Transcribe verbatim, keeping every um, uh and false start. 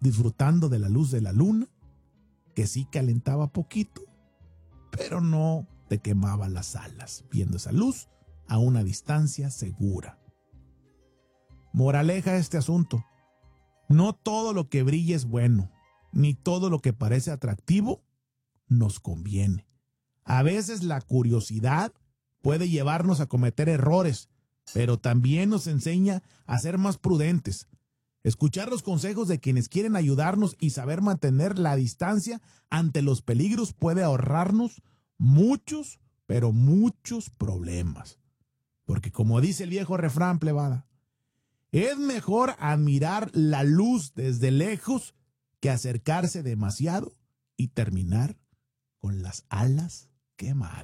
disfrutando de la luz de la luna, que sí calentaba poquito, pero no te quemaba las alas, viendo esa luz a una distancia segura. Moraleja de este asunto: no todo lo que brilla es bueno, ni todo lo que parece atractivo nos conviene. A veces la curiosidad puede llevarnos a cometer errores, pero también nos enseña a ser más prudentes. Escuchar los consejos de quienes quieren ayudarnos y saber mantener la distancia ante los peligros puede ahorrarnos muchos, pero muchos problemas. Porque como dice el viejo refrán, plebada, es mejor admirar la luz desde lejos que acercarse demasiado y terminar con las alas quemadas.